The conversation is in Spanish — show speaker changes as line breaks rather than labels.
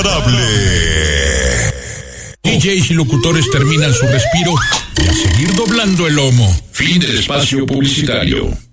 imparable.
DJs y locutores terminan su respiro y a seguir doblando el lomo. Fin del espacio publicitario.